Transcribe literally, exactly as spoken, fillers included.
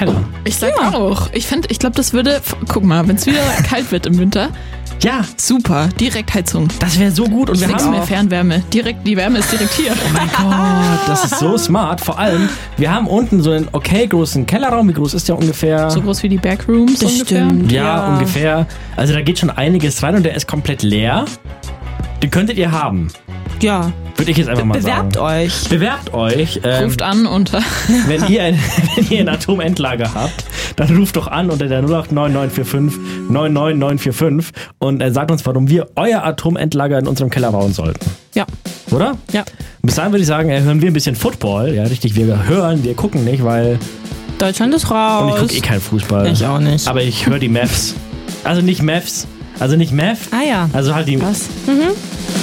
Keller. Ich sag ja. auch. Ich finde, ich glaube, das würde, guck mal, wenn es wieder kalt wird im Winter. Ja. Super, direkt Heizung. Das wäre so gut. Und wir Nichts haben mehr Fernwärme. Direkt, die Wärme ist direkt hier. Oh mein Gott, das ist so smart. Vor allem, wir haben unten so einen okay großen Kellerraum. Wie groß ist der ungefähr? So groß wie die Backrooms Das ungefähr. stimmt. Ja, Ja. ungefähr. Also da geht schon einiges rein und der ist komplett leer. Den könntet ihr haben. Ja. Würde ich jetzt einfach mal Bewerbt sagen. euch. Bewerbt euch. Ähm, Ruft an unter. wenn, ihr ein, wenn ihr ein Atomendlager habt, dann ruft doch an unter der null acht neun neun vier fünf neun neun neun vier fünf und äh, sagt uns, warum wir euer Atomendlager in unserem Keller bauen sollten. Ja. Oder? Ja. Bis dahin würde ich sagen, äh, hören wir ein bisschen Football. Ja, richtig, wir hören, wir gucken nicht, weil... Deutschland ist raus. Und ich gucke eh keinen Fußball. Ich auch nicht. Aber ich höre die Mavs. Also nicht Mavs. Also nicht Mav. Ah ja. Also halt die... Was? Mhm.